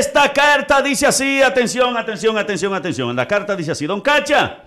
Esta carta dice así, atención. La carta dice así, don Cacha.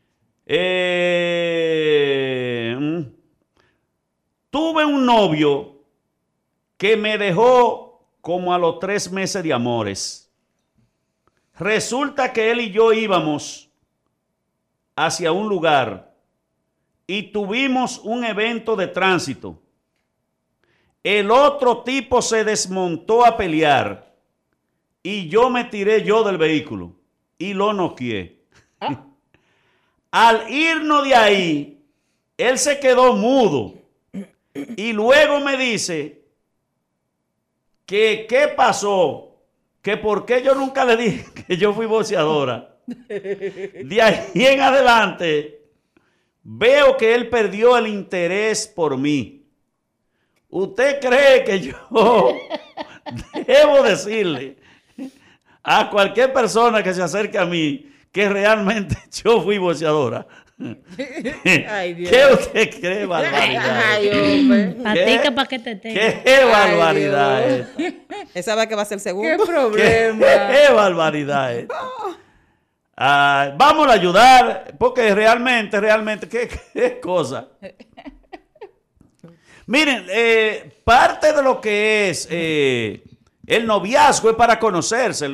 Tuve un novio que me dejó como a los 3 meses de amores. Resulta que él y yo íbamos hacia un lugar y tuvimos un evento de tránsito. El otro tipo se desmontó a pelear y yo me tiré del vehículo y lo noqueé. Al irnos de ahí, él se quedó mudo y luego me dice que qué pasó, que por qué yo nunca le dije que yo fui boxeadora. De ahí en adelante, veo que él perdió el interés por mí. ¿Usted cree que yo debo decirle a cualquier persona que se acerque a mí que realmente yo fui boxeadora? Ay, Dios. ¿Qué usted cree, barbaridad? Ay, hombre. Patica pa' que te tenga. ¿Qué barbaridad Dios. es? Esa va que va a ser el ¿Qué segundo. problema? ¿Qué barbaridad es? Vamos a ayudar, porque realmente, qué cosa. Miren, parte de lo que es el noviazgo es para conocerse,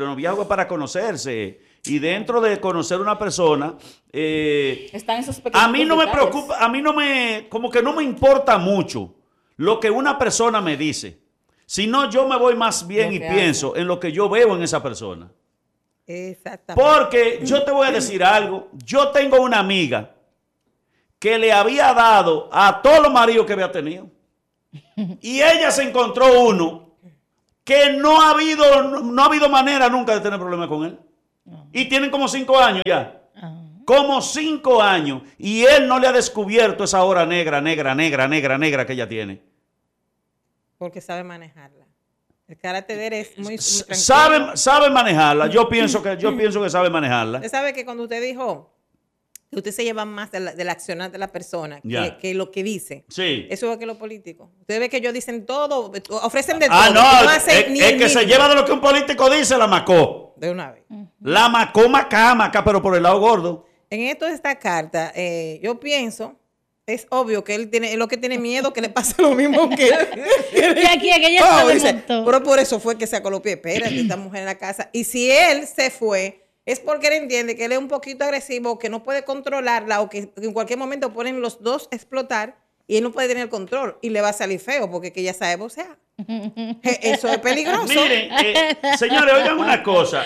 y dentro de conocer una persona, Están esos pequeños a mí no me detalles. preocupa, como que no me importa mucho lo que una persona me dice, sino yo me voy más bien Lo y que pienso en lo que yo veo en esa persona. Exactamente. Porque yo te voy a decir algo, yo tengo una amiga que le había dado a todos los maridos que había tenido. Y ella se encontró uno que no ha habido manera nunca de tener problemas con él. Y tienen como 5 años ya. Como 5 años. Y él no le ha descubierto esa hora negra que ella tiene. Porque sabe manejarla. El carácter de él es muy tranquilo. Sabe manejarla. Yo pienso que sabe manejarla. Usted sabe que cuando usted dijo que usted se lleva más del accionar de la persona que lo que dice. Sí. Eso es que los políticos. Usted ve que ellos dicen todo, ofrecen de todo. No, hacen ni el que se mínimo. lleva de lo que un político dice, la macó. De una vez. La macó maca, pero por el lado gordo. En esto de esta carta, yo pienso, es obvio que él lo que tiene miedo que le pase lo mismo que él. Y aquí que ella se Dice, desmontó. pero por eso fue que sacó los pies. Espérate, esta mujer en la casa. Y si él se fue, es porque él entiende que él es un poquito agresivo, que no puede controlarla o que en cualquier momento ponen los dos a explotar y él no puede tener control y le va a salir feo porque que ella sabe boxear. Eso es peligroso. Miren, señores, oigan una cosa.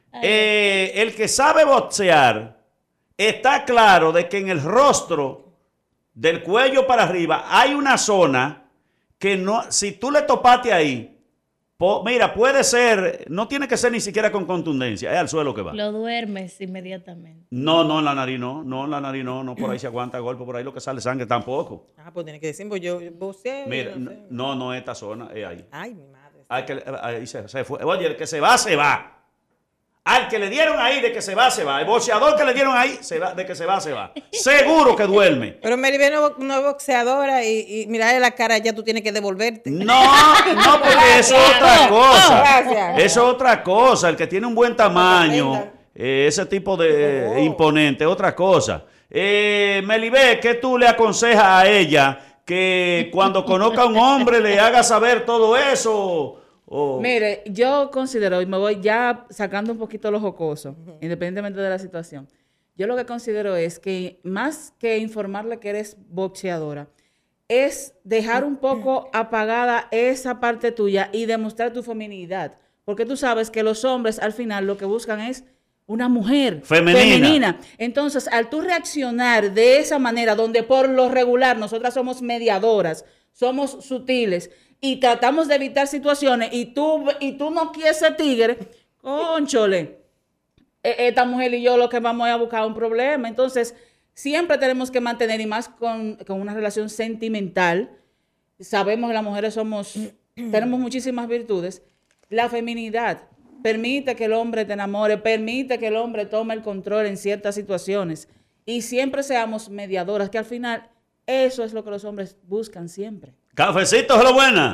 El que sabe boxear está claro de que en el rostro, del cuello para arriba, hay una zona que no, si tú le topaste ahí, mira, puede ser, no tiene que ser ni siquiera con contundencia, es al suelo que va. Lo duermes inmediatamente. No, en la nariz no, por ahí se aguanta golpe, por ahí lo que sale sangre tampoco. Pues tiene que decir, pues yo boxeo. Mira, no sé. no, esta zona es ahí. Ay, mi madre. Ahí se fue. Oye, el que se va, se va. Al que le dieron ahí de que se va, se va. El boxeador que le dieron ahí, de que se va, se va. Seguro que duerme. Pero Maribel no es boxeadora y mirarle la cara ya tú tienes que devolverte. No, porque eso es otra cosa. Gracias. Eso es otra cosa. El que tiene un buen tamaño, ese tipo de imponente, otra cosa. Melibé, ¿qué tú le aconsejas a ella que cuando conozca a un hombre le haga saber todo eso? Mire, yo considero, y me voy ya sacando un poquito los jocosos, independientemente de la situación. Yo lo que considero es que más que informarle que eres boxeadora, es dejar un poco apagada esa parte tuya y demostrar tu feminidad. Porque tú sabes que los hombres al final lo que buscan es una mujer femenina. Entonces, al tú reaccionar de esa manera, donde por lo regular nosotras somos mediadoras, somos sutiles y tratamos de evitar situaciones y tú no quieres ser tigre, cónchole, esta mujer y yo lo que vamos a buscar un problema. Entonces, siempre tenemos que mantener, y más con una relación sentimental, sabemos que las mujeres tenemos muchísimas virtudes, la feminidad. Permite que el hombre te enamore, permite que el hombre tome el control en ciertas situaciones y siempre seamos mediadoras, que al final eso es lo que los hombres buscan siempre. Cafecito, es lo buena.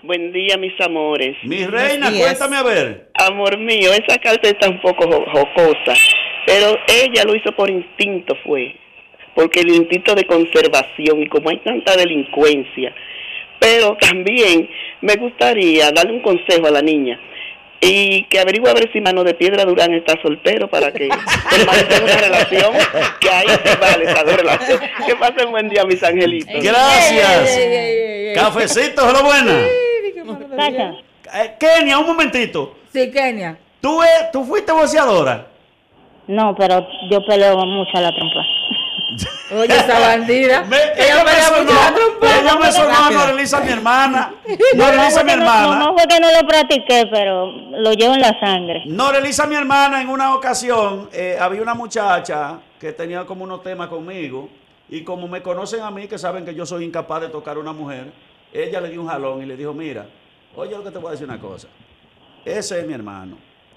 Buen día, mis amores. Mi reina, días. cuéntame a ver. Amor mío, esa carta está un poco jocosa, pero ella lo hizo por instinto, fue. Porque el instinto de conservación, y como hay tanta delincuencia. Pero también me gustaría darle un consejo a la niña. Y que averigüe a ver si Mano de Piedra Durán está soltero para que permanezca en una relación, que ahí sí vale esa relación. Que pasen buen día, mis angelitos. Gracias. Cafecito, hello, buena. Cacha, Kenia, un momentito. Sí, Kenia. ¿Tú fuiste boxeadora? no, pero yo peleo mucho a la trompa. Oye, esa bandida. Ella me pelea sonó, mucho la trompa. ella me sonó a Rápido. Norelisa, mi hermana. Norelisa, mi hermana. No fue que no lo practiqué, pero lo llevo en la sangre. Norelisa, mi hermana, en una ocasión había una muchacha que tenía como unos temas conmigo y como me conocen a mí, que saben que yo soy incapaz de tocar a una mujer, ella le dio un jalón y le dijo, mira, oye lo que te voy a decir una cosa, ese es mi hermano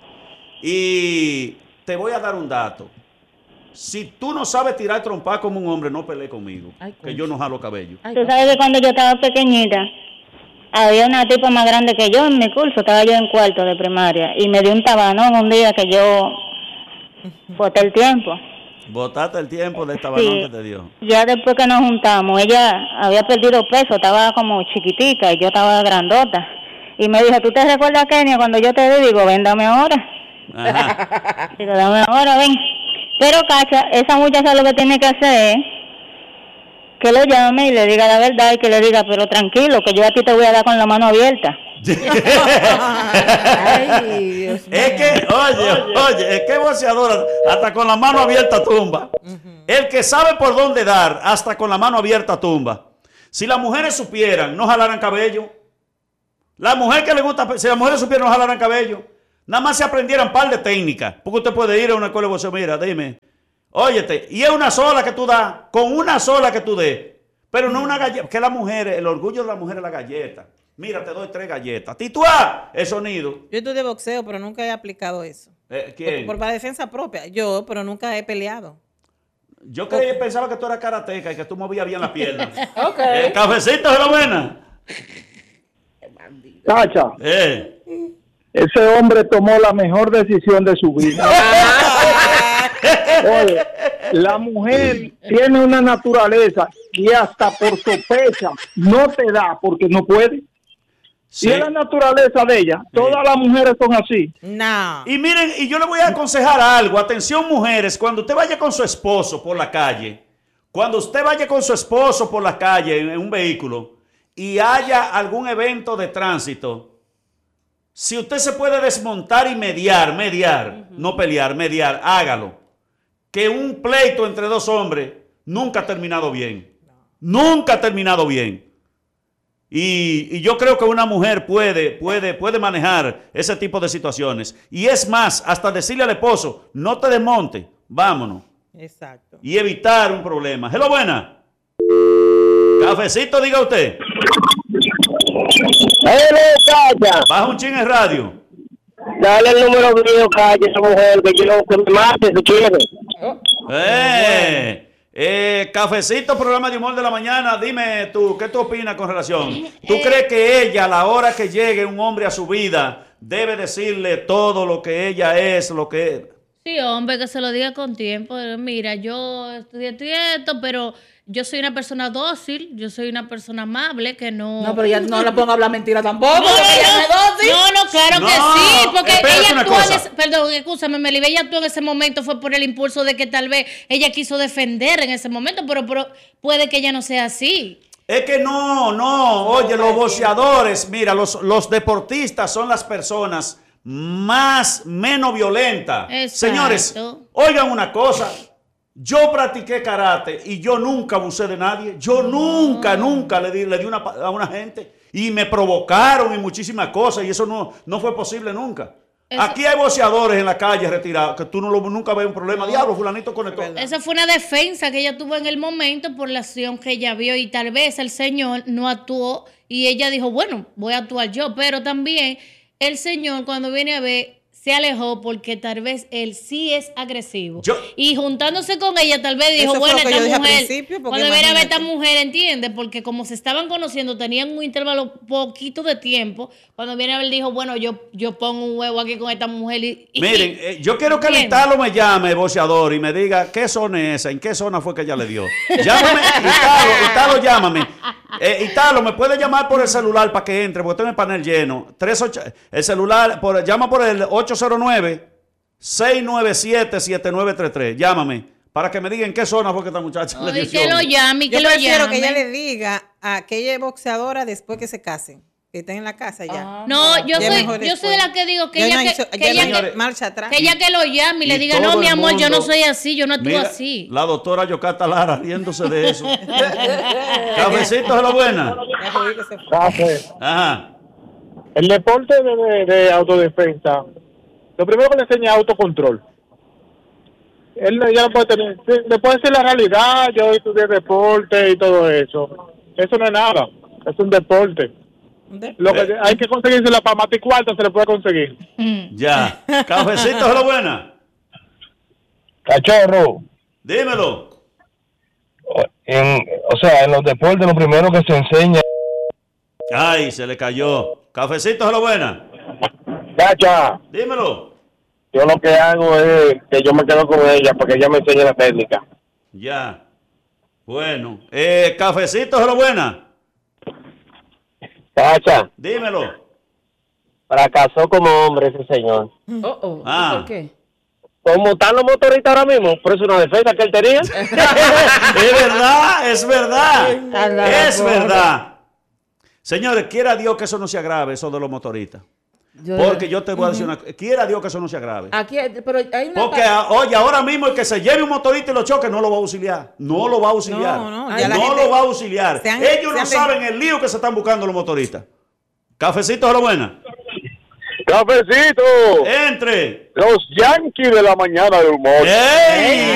y te voy a dar un dato. Si tú no sabes tirar trompa como un hombre, no pelees conmigo, Ay, que yo no jalo cabello. Ay, Tú sabes que cuando yo estaba pequeñita, había una tipa más grande que yo en mi curso, estaba yo en cuarto de primaria, y me dio un tabanón un día que yo boté el tiempo. Botaste el tiempo de esta balón Sí. que te dio. Ya después que nos juntamos, ella había perdido peso, estaba como chiquitica y yo estaba grandota. Y me dijo, ¿tú te recuerdas, Kenia, cuando yo te di? Digo, ven, dame ahora. Ajá. Digo, dame ahora, ven. Pero, Cacha, esa muchacha lo que tiene que hacer es que lo llame y le diga la verdad y que le diga, pero tranquilo, que yo a ti te voy a dar con la mano abierta. Ay, Dios mío. Es que, oye, es que boxeadora, hasta con la mano abierta tumba. El que sabe por dónde dar, hasta con la mano abierta tumba. Si las mujeres supieran, no jalaran cabello. La mujer que le gusta, si las mujeres supieran, no jalaran cabello. Nada más se aprendieran un par de técnicas. Porque usted puede ir a una escuela de boxeo, mira, dime, óyete, y es una sola que tú das, con una sola que tú des. Pero no una galleta, que las mujeres, el orgullo de las mujeres es la galleta. Mira, te doy 3 galletas. Tituá, el sonido. Yo estudié boxeo, pero nunca he aplicado eso. ¿Quién? Por la defensa propia. Yo, pero nunca he peleado. Yo pensaba que tú eras karateca y que tú movías bien las piernas. Ok. Cafecito de la buena. Cacha, ese hombre tomó la mejor decisión de su vida. Oye, la mujer tiene una naturaleza y hasta por sospecha no te da porque no puede. Sí. Y es la naturaleza de ella. Todas las mujeres son así. No. Y miren, y yo le voy a aconsejar algo. Atención, mujeres, cuando usted vaya con su esposo por la calle, en un vehículo y haya algún evento de tránsito, si usted se puede desmontar y mediar, no pelear, mediar, hágalo. Que un pleito entre 2 hombres nunca ha terminado bien. Nunca ha terminado bien. Y yo creo que una mujer puede manejar ese tipo de situaciones. Y es más, hasta decirle al esposo, no te desmonte, vámonos. Exacto. Y evitar un problema. Hello, buena. Cafecito, diga usted. Cacha, Baja un chin en radio. dale el número mío, Cacha, esa mujer, que quiero que me mate si quiere. Cafecito, programa de humor de la mañana. Dime tú, ¿qué tú opinas con relación? ¿Tú crees que ella, a la hora que llegue un hombre a su vida, debe decirle todo lo que ella es, lo que... Sí, hombre, que se lo diga con tiempo. Mira, yo estudié esto, pero yo soy una persona dócil, yo soy una persona amable, que no... No, pero ya no la ponga a hablar mentira tampoco. No, porque ella no es dócil. no, claro No, que sí, porque espérate ella una actuó cosa. perdón, escúchame, Melibe, ella actuó en ese momento fue por el impulso de que tal vez ella quiso defender en ese momento, pero puede que ella no sea así. Es que no, oye, los boxeadores, mira, los deportistas son las personas menos violentas. Exacto. Señores, oigan una cosa, yo practiqué karate y yo nunca abusé de nadie, yo nunca le di a una gente y me provocaron y muchísimas cosas y eso no fue posible nunca. Aquí hay boxeadores en la calle retirados que tú nunca ves un problema. Diablo, fulanito conectó. Esa fue una defensa que ella tuvo en el momento por la acción que ella vio y tal vez el señor no actuó y ella dijo, bueno, voy a actuar yo, pero también el señor cuando viene a ver, se alejó porque tal vez él sí es agresivo. Yo- Y juntándose con ella, tal vez dijo, Eso fue bueno, lo que esta yo dije al mujer, principio, porque cuando viene a ver esta imagínate. mujer, entiende, porque como se estaban conociendo, tenían un intervalo poquito de tiempo. Cuando viene a ver, dijo, bueno, yo pongo un huevo aquí con esta mujer. Miren, yo quiero que el ¿Entiendes? Italo me llame, boxeador, y me diga qué zona es esa, en qué zona fue que ella le dio. Llámame, Italo, llámame. Italo, ¿me puede llamar por el celular para que entre? Porque tengo el panel lleno. 38, el celular, llama por el 809-697-7933. Llámame para que me diga en qué zona fue que esta muchacha le dio. Y que lo llame, y que Yo lo prefiero llame. que ella le diga a aquella boxeadora después que se casen, que estén en la casa ya. No, yo Ya soy, mejor yo soy de después. la que digo que Ya ella no hay que, so- que ya ella no hay que- marcha atrás. que ella que lo llame y le Y diga, todo no, mi el amor, yo no mundo- soy así, yo no actúo Mira, así. la doctora Yocasta Lara riéndose de eso. Cafecito de la buena. Ya que vi que se fue. Café. Ajá. El deporte de autodefensa, lo primero que le enseña es autocontrol. Él ya no puede tener, le puede decir la realidad, yo estudié deporte y todo eso. Eso no es nada, es un deporte. Lo que hay que conseguirse la pamata y cuarta se le puede conseguir. Ya. Cafecito de la buena. Cachorro, Dímelo. o sea, en los deportes lo primero que se enseña. Ay, se le cayó. Cafecito de la buena. Cacha, Dímelo. yo lo que hago es que yo me quedo con ella para que ella me enseñe la técnica. Ya. Bueno. Cafecito de la buena. Cacha, Dímelo. fracasó como hombre ese señor. Ah. ¿Por qué? Como están los motoristas ahora mismo, por eso una defensa que él tenía. Es verdad, es verdad. Es verdad. Señores, quiera Dios que eso no se agrave, eso de los motoristas. Porque yo te voy a decir una cosa. Quiera Dios que eso no se agrave. Aquí, pero hay una Porque, oye, ahora mismo el que se lleve un motorista y lo choque no lo va a auxiliar. No lo va a auxiliar. No, ya la No gente- lo va a auxiliar. se han- Ellos se no han saben el lío que se están buscando los motoristas. Cafecito de la buena. Cafecito, Entre. los Yankees de la mañana del humor. ¡Ey!